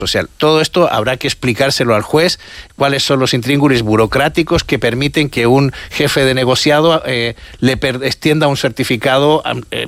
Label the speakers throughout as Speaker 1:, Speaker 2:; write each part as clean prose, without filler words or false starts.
Speaker 1: social. Todo esto habrá que explicárselo al juez, cuáles son los intríngulis burocráticos que permiten que un jefe de negociado le extienda un certificado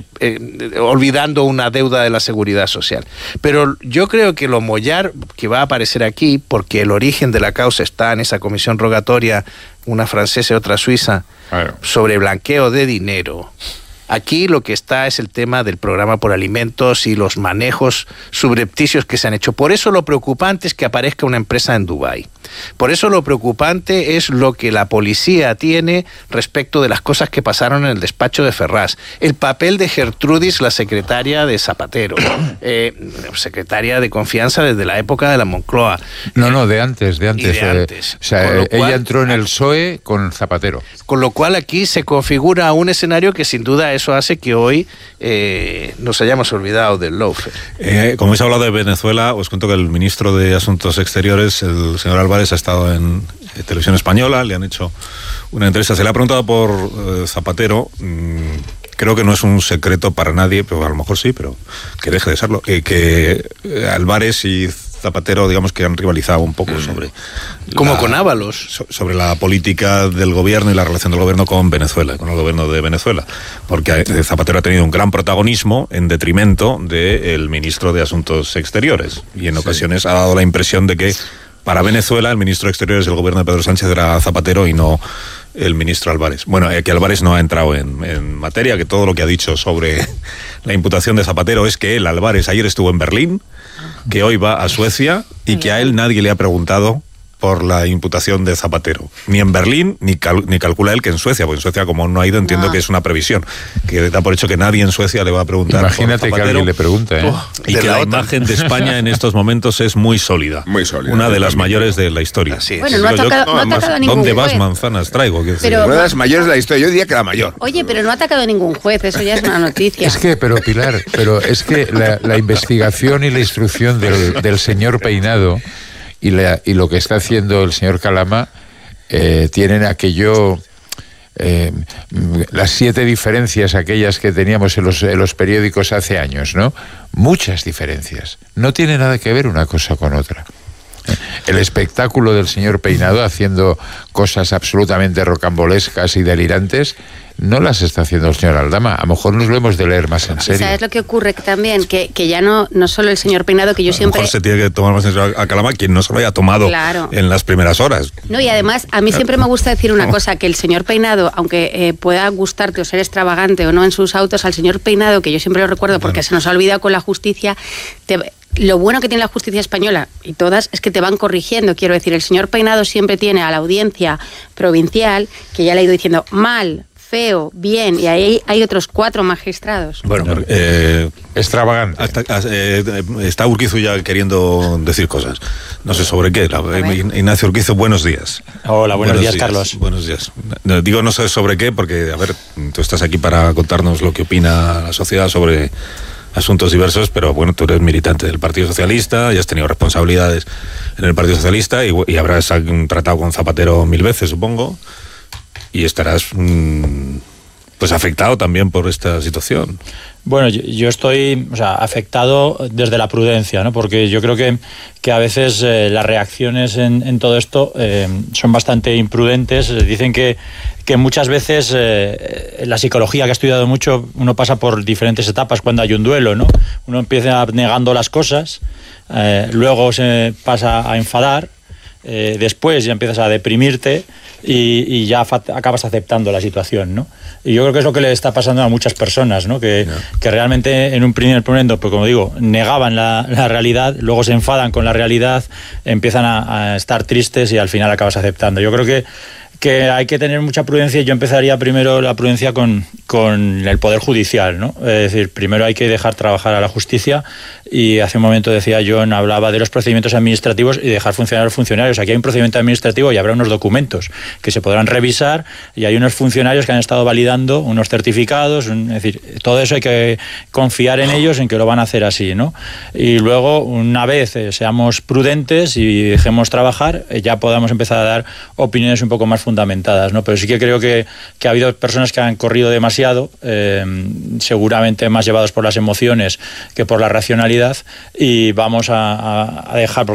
Speaker 1: olvidando una deuda de la seguridad social. Pero yo creo que lo mollar que va a aparecer aquí, porque el origen de la causa está en esa comisión rogatoria, una francesa y otra suiza, sobre blanqueo de dinero. Aquí lo que está es el tema del programa por alimentos y los manejos subrepticios que se han hecho. Por eso lo preocupante es que aparezca una empresa en Dubái. Por eso lo preocupante es lo que la policía tiene respecto de las cosas que pasaron en el despacho de Ferraz. El papel de Gertrudis, la secretaria de Zapatero, secretaria de confianza desde la época de la Moncloa.
Speaker 2: No, de antes. O sea, ella entró en el PSOE con Zapatero.
Speaker 1: Con lo cual aquí se configura un escenario que sin duda eso hace que hoy nos hayamos olvidado del lawfare.
Speaker 3: Como habéis hablado de Venezuela, os cuento que el ministro de Asuntos Exteriores, el señor Álvarez, ha estado en Televisión Española, le han hecho una entrevista, se le ha preguntado por Zapatero. Creo que no es un secreto para nadie, pero a lo mejor sí, pero que deje de serlo, que Álvarez y Zapatero, digamos que han rivalizado un poco sobre...
Speaker 1: Como con Ábalos.
Speaker 3: Sobre la política del gobierno y la relación del gobierno con Venezuela, con el gobierno de Venezuela. Porque Zapatero ha tenido un gran protagonismo en detrimento del ministro de Asuntos Exteriores. Y en ocasiones ha dado la impresión de que para Venezuela el ministro de Exteriores del gobierno de Pedro Sánchez era Zapatero y no el ministro Álvarez. Bueno, que Álvarez no ha entrado en materia, que todo lo que ha dicho sobre la imputación de Zapatero es que él, Álvarez, ayer estuvo en Berlín, que hoy va a Suecia y que a él nadie le ha preguntado por la imputación de Zapatero. Ni en Berlín, ni calcula él que en Suecia, porque en Suecia, como no ha ido, entiendo que es una previsión, que da por hecho que nadie en Suecia le va a preguntar.
Speaker 2: Imagínate por Zapatero, que alguien le pregunte,
Speaker 3: y que la imagen de España en estos momentos es muy sólida.
Speaker 4: Muy sólida.
Speaker 3: Una de las mayores de la historia.
Speaker 1: Así es.
Speaker 5: Bueno, no ha atacado a ningún
Speaker 3: ¿Dónde
Speaker 5: juez?
Speaker 3: vas, manzanas traigo?
Speaker 4: Pero, una de las mayores de la historia, yo diría que la mayor.
Speaker 5: Oye, pero no ha atacado a ningún juez, eso ya es una noticia.
Speaker 2: Pilar, es que la investigación y la instrucción del señor Peinado y lo que está haciendo el señor Calama tienen aquello, las 7 diferencias aquellas que teníamos en los periódicos hace años, ¿no? Muchas diferencias. No tiene nada que ver una cosa con otra. El espectáculo del señor Peinado haciendo cosas absolutamente rocambolescas y delirantes no las está haciendo el señor Aldama. A lo mejor nos lo hemos de leer más en serio.
Speaker 5: ¿Sabes lo que ocurre también? Que ya no solo el señor Peinado, que yo siempre...
Speaker 3: A lo mejor se tiene que tomar más en serio a Calama, quien no se lo haya tomado en las primeras horas.
Speaker 5: No, y además, a mí siempre me gusta decir una cosa, que el señor Peinado, aunque pueda gustarte o ser extravagante o no en sus autos, al señor Peinado, que yo siempre lo recuerdo porque se nos ha olvidado con la justicia, lo bueno que tiene la justicia española, y todas, es que te van corrigiendo. Quiero decir, el señor Peinado siempre tiene a la audiencia provincial, que ya le ha ido diciendo mal, feo, bien, y ahí hay otros 4 magistrados.
Speaker 3: Bueno,
Speaker 2: extravagante.
Speaker 3: Está Urquizu ya queriendo decir cosas. No sé sobre qué. Ignacio Urquizu, buenos días.
Speaker 6: Hola, buenos días, Carlos.
Speaker 3: Buenos días. Digo no sé sobre qué, porque, a ver, tú estás aquí para contarnos lo que opina la sociedad sobre asuntos diversos, pero bueno, tú eres militante del Partido Socialista, ya has tenido responsabilidades en el Partido Socialista y habrás tratado con Zapatero 1000 veces, supongo, y estarás pues afectado también por esta situación.
Speaker 6: Bueno, yo estoy afectado desde la prudencia, ¿no? Porque yo creo que a veces las reacciones en todo esto son bastante imprudentes. Dicen que muchas veces la psicología, que he estudiado mucho, uno pasa por diferentes etapas cuando hay un duelo, ¿no? Uno empieza negando las cosas, luego se pasa a enfadar, después ya empiezas a deprimirte y ya acabas aceptando la situación, ¿no? Y yo creo que es lo que le está pasando a muchas personas, ¿no? Que realmente en un primer momento, pues como digo, negaban la realidad, luego se enfadan con la realidad, empiezan a estar tristes y al final acabas aceptando. Yo creo que hay que tener mucha prudencia, y yo empezaría primero la prudencia con el Poder Judicial, ¿no? Es decir, primero hay que dejar trabajar a la justicia, y hace un momento decía John, hablaba de los procedimientos administrativos y dejar funcionar a los funcionarios. Aquí hay un procedimiento administrativo y habrá unos documentos que se podrán revisar, y hay unos funcionarios que han estado validando unos certificados, es decir, todo eso hay que confiar en ellos, en que lo van a hacer así, ¿no? Y luego, una vez seamos prudentes y dejemos trabajar, ya podamos empezar a dar opiniones un poco más fundamentales fundamentadas, ¿no? Pero sí que creo que ha habido personas que han corrido demasiado, seguramente más llevados por las emociones que por la racionalidad, y vamos a dejar...